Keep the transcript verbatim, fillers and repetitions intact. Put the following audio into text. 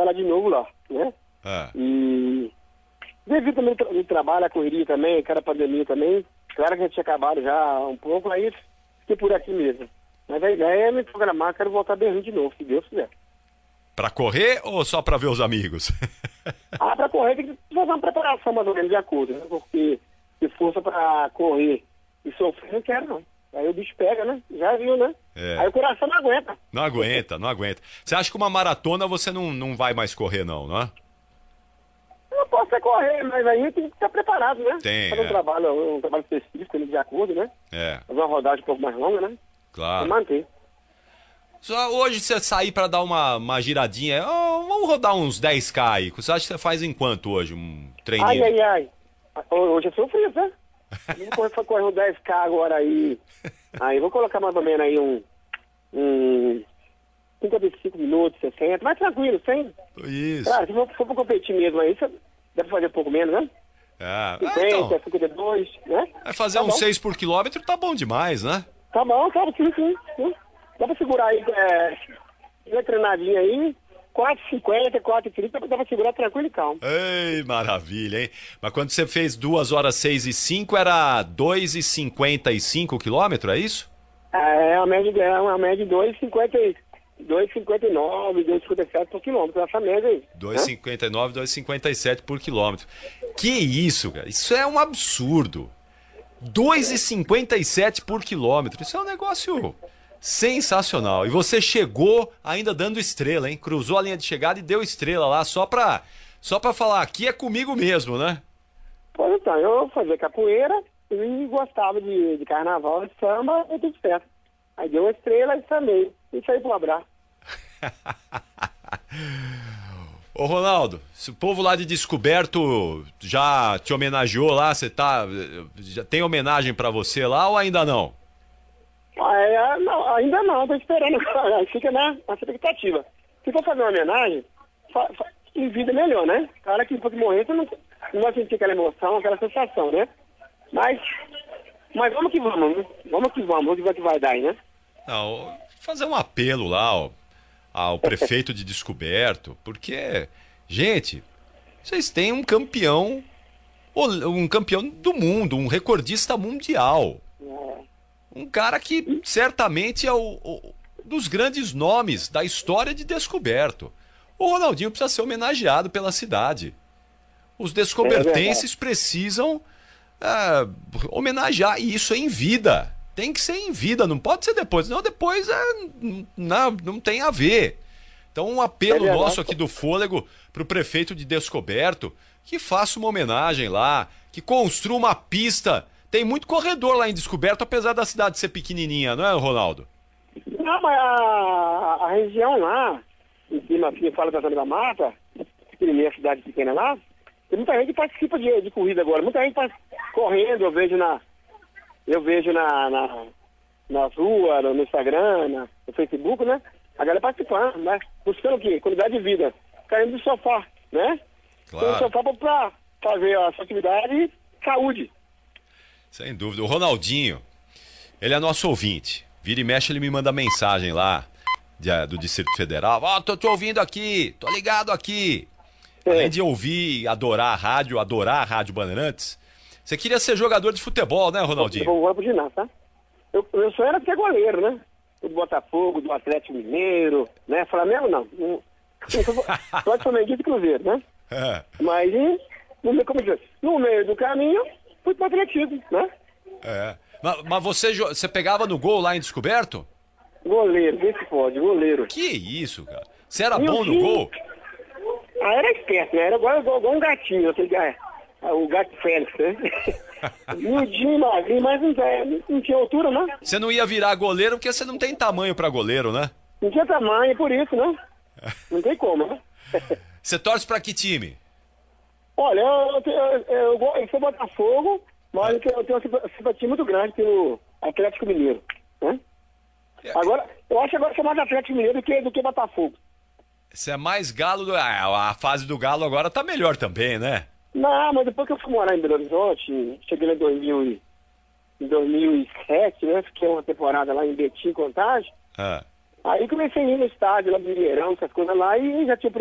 começar lá de novo lá, né? É. E devido também ao tra- trabalho, a correria também, cada pandemia também, claro que a gente tinha acabado já um pouco, aí fiquei por aqui mesmo. Mas a ideia é me programar, quero voltar bem de novo, se Deus quiser. Pra correr ou só pra ver os amigos? Ah, pra correr tem que fazer uma preparação mais ou menos de acordo, né? Porque se força pra correr e sofrer, não quero não. Aí o bicho pega, né? Já viu, né? É. Aí o coração não aguenta. Não aguenta, não aguenta. Você acha que uma maratona você não, não vai mais correr, não, não é? Eu não posso até correr, mas aí tem que estar preparado, né? Tem, Fazer um é. trabalho, um trabalho específico de acordo, né? É, Fazer uma rodagem um pouco mais longa, né? E claro. manter. Só hoje você sair pra dar uma, uma giradinha, ó, vamos rodar uns dez K aí. Você acha que você faz em quanto hoje? Um treininho? Ai, ai, ai. Hoje eu sofri, né? Eu vou correr, correr um dez K agora aí. Aí vou colocar mais ou menos aí um... um cinquenta e cinco minutos, sessenta, mais tranquilo, sem... Isso. Claro, se for, for pra competir mesmo aí, você deve fazer um pouco menos, né? É. Ah, cinquenta, então, cinquenta e dois, né? vai fazer Tá uns bom. seis por quilômetro, tá bom demais, né? Tá bom, tá, sim, sim, sim. Dá pra segurar aí, é... uma treinadinha aí, quatro e cinquenta, quatro e trinta, dá pra segurar tranquilo e calmo. Ei, maravilha, hein? Mas quando você fez duas horas seis e cinco, era dois e cinquenta e cinco quilômetro, é isso? É uma média, é uma média de dois e cinquenta e nove, dois e cinquenta e sete por quilômetro, essa média aí. dois e cinquenta e nove, dois e cinquenta e sete por quilômetro. Que isso, cara? Isso é um absurdo. dois e cinquenta e sete por quilômetro. Isso é um negócio sensacional. E você chegou ainda dando estrela, hein? Cruzou a linha de chegada e deu estrela lá só pra, só pra falar, aqui é comigo mesmo, né? Pois então, eu fazia capoeira e gostava de, de carnaval, de samba, e tudo certo. Aí deu uma estrela e também. E saí pro abraço. Ô Ronaldo, se o povo lá de Descoberto já te homenageou lá, você tá, já tem homenagem pra você lá ou ainda não? Ah, é, não, ainda não, tô esperando. Aí fica na, na expectativa. Se for fazer uma homenagem, fa, fa, em vida é melhor, né? Cara que depois de morrer, você não, não vai sentir aquela emoção, aquela sensação, né? Mas, mas vamos que vamos, né? Vamos que vamos, vamos ver o que vai dar aí, né? Não, fazer um apelo lá ó, ao prefeito de Descoberto, porque, gente, vocês têm um campeão, um campeão do mundo, um recordista mundial. Um cara que certamente é o, o dos grandes nomes da história de Descoberto. O Ronaldinho precisa ser homenageado pela cidade. Os descobertenses precisam é, homenagear, e isso é em vida. Tem que ser em vida, não pode ser depois. Não, depois é, não, não tem a ver. Então um apelo É nosso aqui do Fôlego pro prefeito de Descoberto, que faça uma homenagem lá, que construa uma pista. Tem muito corredor lá em Descoberto, apesar da cidade ser pequenininha, não é, Ronaldo? Não, mas a, a região lá, em cima, assim, fala da Zona da Mata, pequenininha, cidade pequena lá, tem muita gente que participa de, de corrida agora. Muita gente tá correndo, eu vejo na... Eu vejo na, na, nas ruas, no Instagram, na, no Facebook, né? A galera participando, né? Buscando o quê? Qualidade de vida. Caindo do sofá, né? Claro. Caindo do sofá pra, pra fazer a sua atividade e saúde. Sem dúvida. O Ronaldinho, ele é nosso ouvinte. Vira e mexe, ele me manda mensagem lá de, do Distrito Federal. Ó, oh, tô te ouvindo aqui, tô ligado aqui. É. Além de ouvir, adorar a rádio, adorar a Rádio Bandeirantes, você queria ser jogador de futebol, né, Ronaldinho? Eu vou agora pro ginásio, tá? Eu, eu sonho era ser goleiro, né? Do Botafogo, do Atlético Mineiro, né? Flamengo, não. não. Só de Flamenguista e Cruzeiro, né? É. Mas, e, no, meio, como dizer, no meio do caminho, fui pro atletismo, né? É. Mas, mas você, você pegava no gol lá em Descoberto? Goleiro, vê se pode, goleiro. Que isso, cara? Você era E bom no time... gol? Ah, era esperto, né? Era igual, igual, igual um gatinho, aquele, ah, o gato Félix, né? Miudinho, magrinho, mas não, não tinha altura, né? Você não ia virar goleiro porque você não tem tamanho pra goleiro, né? Não tinha tamanho, por isso, né? Não tem como, né? Você torce pra que time? Olha, eu, eu, eu, eu, eu sou Botafogo, mas eu, eu tenho uma simpatia muito grande pelo Atlético Mineiro, né? Agora, eu acho agora que é mais Atlético Mineiro do que, do que Botafogo. Você é mais galo do... Ah, a fase do galo agora tá melhor também, né? Não, mas depois que eu fui morar em Belo Horizonte, cheguei lá em, dois mil e, em dois mil e sete, né? Fiquei uma temporada lá em Betim, Contagem. Ah. Aí comecei a ir no estádio lá do Mineirão, essas coisas lá, e já tinha